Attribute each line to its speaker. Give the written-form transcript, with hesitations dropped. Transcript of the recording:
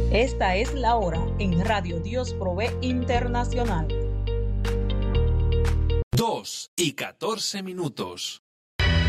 Speaker 1: Esta es la hora en Radio Dios Provee Internacional.
Speaker 2: 2:14.